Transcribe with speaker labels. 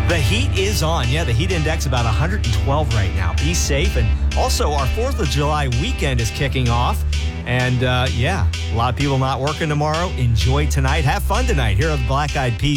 Speaker 1: The heat is on. Yeah, the heat index about 112 right now. Be safe. And also, our 4th of July weekend is kicking off. And, a lot of people not working tomorrow. Enjoy tonight. Have fun tonight. Here are the Black Eyed Peas.